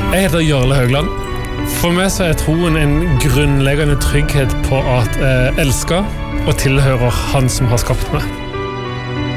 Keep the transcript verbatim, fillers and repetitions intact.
Jeg heter Jarle Haugland. For meg så er troen en grunnleggende trygghet på at jeg elsker og tilhører Han som har skapt meg.